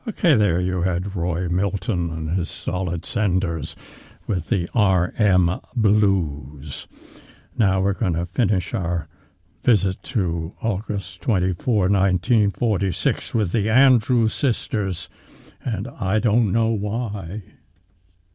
Okay, there you had Roy Milton and his Solid Senders with the R.M. Blues. Now we're going to finish our visit to August 24, 1946 with the Andrews Sisters, and I Don't Know Why.